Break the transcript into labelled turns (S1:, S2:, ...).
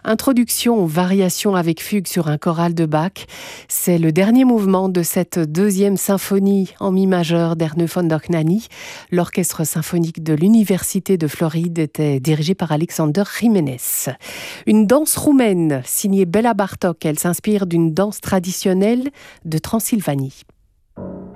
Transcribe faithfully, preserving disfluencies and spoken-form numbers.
S1: Introduction aux variations avec fugue sur un choral de Bach. C'est le dernier mouvement de cette deuxième symphonie en mi majeur d'Ernő von der Knani. L'orchestre symphonique de l'Université de Floride était dirigé par Alexander Jiménez. Une danse roumaine signée Béla Bartók. Elle s'inspire d'une danse traditionnelle de Transylvanie.